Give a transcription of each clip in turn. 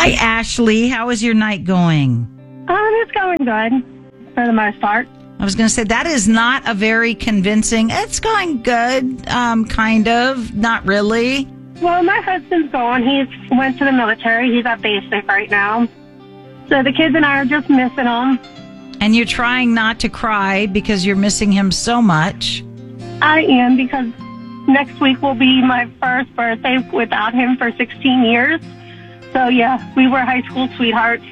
Hi, Ashley. How is your night going? It's going good for the most part. I was going to say, that is not a very convincing, it's going good, kind of, not really. Well, my husband's gone. He went to the military. He's at basic right now. So the kids and I are just missing him. And you're trying not to cry because you're missing him so much. I am, because next week will be my first birthday without him for 16 years. So, yeah, we were high school sweethearts.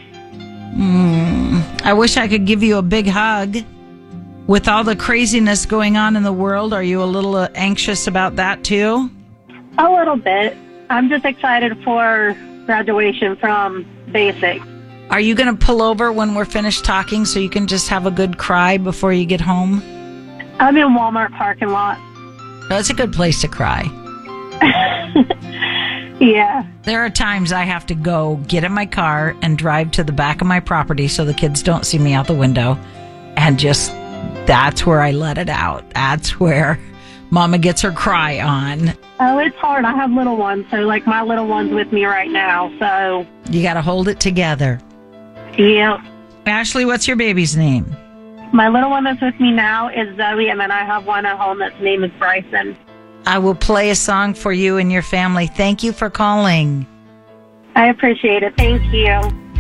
I wish I could give you a big hug. With all the craziness going on in the world, are you a little anxious about that too? A little bit. I'm just excited for graduation from basic. Are you going to pull over when we're finished talking so you can just have a good cry before you get home? I'm in Walmart parking lot. That's a good place to cry. Yeah. There are times I have to go get in my car and drive to the back of my property so the kids don't see me out the window. And just, that's where I let it out. That's where Mama gets her cry on. Oh, it's hard. I have little ones. So, like, my little one's with me right now. So, you got to hold it together. Yeah. Ashley, what's your baby's name? My little one that's with me now is Zoe, and then I have one at home that's name is Bryson. I will play a song for you and your family. Thank you for calling. I appreciate it. Thank you.